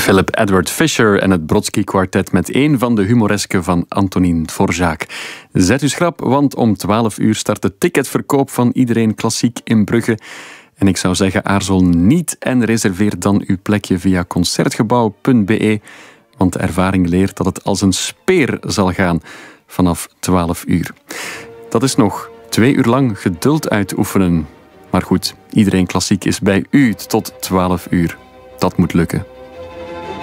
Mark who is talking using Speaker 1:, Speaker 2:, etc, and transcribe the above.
Speaker 1: Philip Edward Fisher en het Brodsky Quartet met een van de humoresken van Antonin Dvorak. Zet u schrap, want om 12 uur start de ticketverkoop van Iedereen Klassiek in Brugge. En ik zou zeggen, aarzel niet en reserveer dan uw plekje via concertgebouw.be, want de ervaring leert dat het als een speer zal gaan vanaf 12 uur. Dat is nog 2 uur lang geduld uitoefenen. Maar goed, Iedereen Klassiek is bij u tot 12 uur. Dat moet lukken.